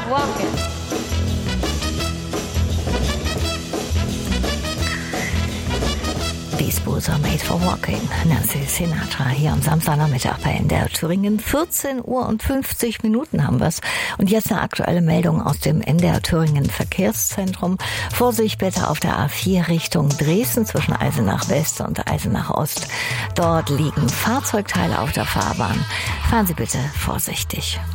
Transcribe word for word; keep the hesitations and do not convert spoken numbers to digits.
Walking. These Boots are made for walking. Nancy Sinatra hier am Samstagnachmittag bei N D R Thüringen. vierzehn Uhr und fünfzig Minuten haben wir's. Und jetzt eine aktuelle Meldung aus dem N D R Thüringen Verkehrszentrum. Vorsicht bitte auf der A vier Richtung Dresden zwischen Eisenach West und Eisenach Ost. Dort liegen Fahrzeugteile auf der Fahrbahn. Fahren Sie bitte vorsichtig.